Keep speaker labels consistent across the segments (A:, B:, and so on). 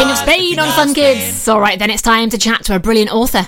A: Queen of Spain on Fun Kids. All right, then it's time to chat to a brilliant author.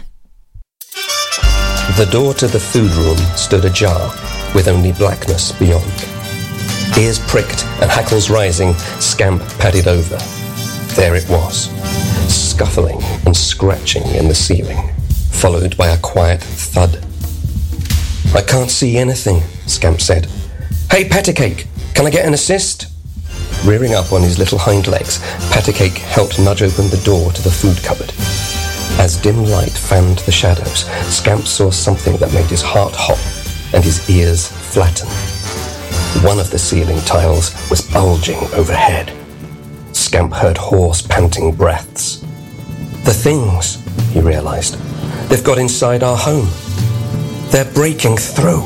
B: The door to the food room stood ajar, with only blackness beyond. Ears pricked and hackles rising, Scamp padded over. There it was, scuffling and scratching in the ceiling, followed by a quiet thud. "I can't see anything," Scamp said. "Hey, Pattycake, can I get an assist?" Rearing up on his little hind legs, Pattycake helped nudge open the door to the food cupboard. As dim light fanned the shadows, Scamp saw something that made his heart hop and his ears flatten. One of the ceiling tiles was bulging overhead. Scamp heard hoarse, panting breaths. "The things," he realized. "They've got inside our home. They're breaking through."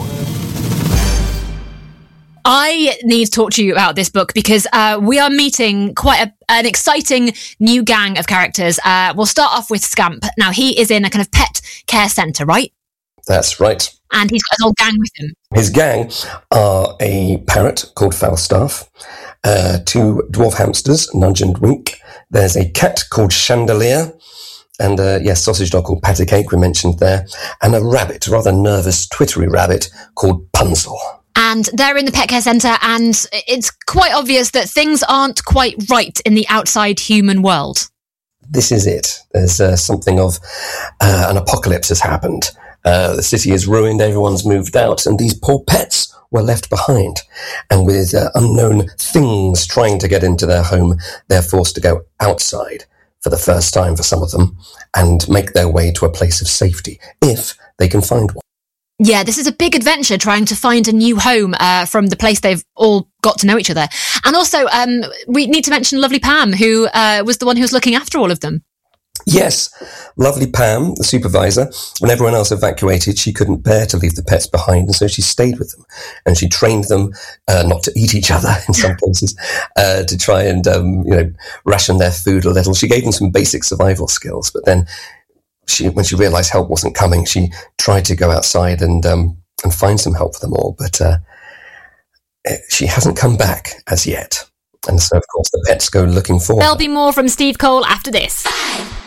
A: I need to talk to you about this book because we are meeting quite an exciting new gang of characters. We'll start off with Scamp. Now, he is in a kind of pet care centre, right?
B: That's right.
A: And he's got his whole gang with him.
B: His gang are a parrot called Falstaff, 2 dwarf hamsters, Nudge and Wink. There's a cat called Chandelier, and sausage dog called Pattycake, we mentioned there, and a rabbit, a rather nervous, twittery rabbit called Punzel.
A: And they're in the pet care centre, and it's quite obvious that things aren't quite right in the outside human world.
B: This is it. There's something of an apocalypse has happened. The city is ruined, everyone's moved out, and these poor pets were left behind. And with unknown things trying to get into their home, they're forced to go outside for the first time for some of them and make their way to a place of safety, if they can find one.
A: Yeah, this is a big adventure trying to find a new home from the place they've all got to know each other. And also, we need to mention Lovely Pam, who was the one who was looking after all of them.
B: Yes, Lovely Pam, the supervisor, when everyone else evacuated, she couldn't bear to leave the pets behind, and so she stayed with them. And she trained them not to eat each other in some places, to try and ration their food a little. She gave them some basic survival skills, but then when she realised help wasn't coming, she tried to go outside and find some help for them all, but she hasn't come back as yet. And so, of course, the pets go looking for her.
A: There'll be more from Steve Cole after this.